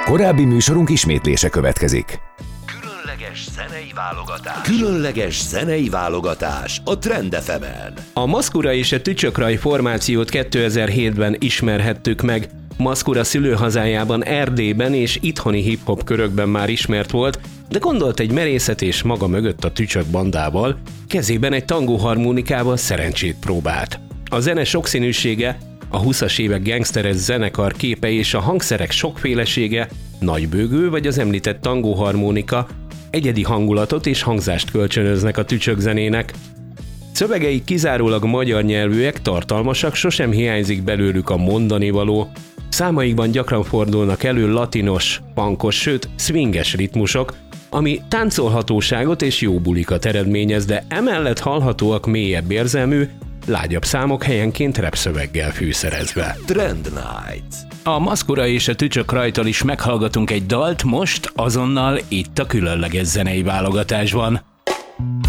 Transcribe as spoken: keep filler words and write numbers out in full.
Korábbi műsorunk ismétlése következik. Különleges zenei válogatás. Különleges zenei válogatás a Trend ef emen. A Maszkura és a Tücsök-Raj formációt kétezer-hétben ismerhettük meg. Maszkura szülőhazájában, Erdélyben és itthoni hip-hop körökben már ismert volt, de gondolt egy merészet és maga mögött a Tücsök bandával, kezében egy tangóharmonikával szerencsét próbált. A zene sokszínűsége, a huszas évek gangsteres zenekar képe és a hangszerek sokfélesége, nagybőgő vagy az említett tangóharmonika egyedi hangulatot és hangzást kölcsönöznek a Tücsök zenének. Szövegei kizárólag magyar nyelvűek, tartalmasak, sosem hiányzik belőlük a mondanivaló. Számaikban gyakran fordulnak elő latinos, punkos, sőt swinges ritmusok, ami táncolhatóságot és jó bulikat eredményez, de emellett hallhatóak mélyebb érzelmű, lágyabb számok helyenként rapszöveggel fűszerezve. Trend Night. A Maszkura és a Tücsök-Rajtól is meghallgatunk egy dalt, most azonnal itt a különleges zenei válogatásban.